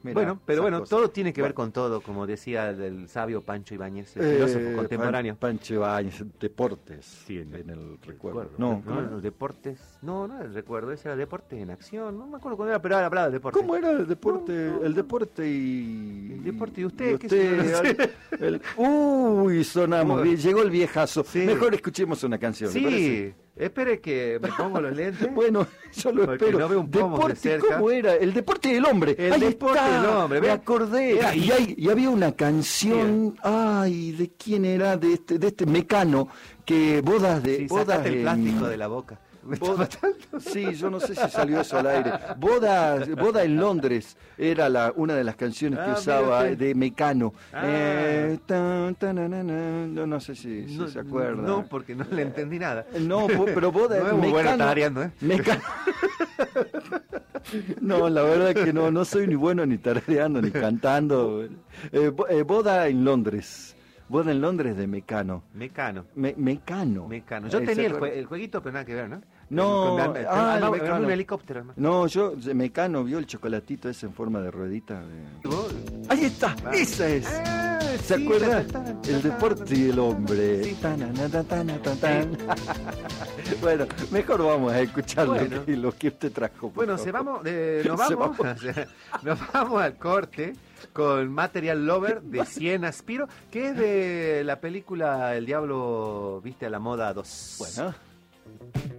Mirá, Bueno, pero bueno, esas todo cosas. tiene que ver Bueno. con todo, como decía el sabio Pancho Ibáñez, el filósofo contemporáneo. Pancho Ibáñez, deportes. Sí, en el recuerdo. Recuerdo. No, ¿cómo era? Los deportes. No el recuerdo, ese era deportes en acción. No me acuerdo cuándo era, pero era hablaba de deporte. ¿Cómo era el deporte? No. El deporte y. El deporte y usted, ¿qué sé yo? Uy, sonamos. Uy. Bien, llegó el viejazo. Sí. Mejor escuchemos una canción. ¿le parece? Sí, espere que me pongo los lentes. Bueno, yo lo Porque espero. no veo un pomo de Deporte, cerca. ¿cómo era? El deporte del hombre. El Ahí deporte está, del hombre, me ¿ves? acordé. Era- Y había una canción, ay, ¿de quién era? De este Mecano, que bodas de... Sí, bodas sacate el en- plástico de la boca. Sí, yo no sé si salió eso al aire. Boda en Londres era una de las canciones que Ah, usaba mire usted. de Mecano. Ah. No sé si No, se acuerda. No, porque no le entendí nada. No, pero boda No es en muy bueno Mecano. tarareando, ¿eh? Mecano. No, la verdad que no soy ni bueno ni tarareando ni cantando. Boda en Londres. Boda en Londres de Mecano. Mecano. Mecano. Mecano. Yo ¿Se tenía acuerda? el jueguito, pero nada que ver, ¿no? No, el Mecano. Un helicóptero, hermano. No, Mecano vio el chocolatito ese en forma de ruedita. Ahí está, esa es. ¿Se sí, acuerda? ta, ta, ta, El ta, deporte y el hombre. Sí. Tan. Bueno, mejor vamos a escuchar Bueno. lo que usted trajo. por Bueno, favor. nos vamos al corte con Material Lover de Cien Aspiro, que es de la película El Diablo Viste a la Moda 2. Bueno.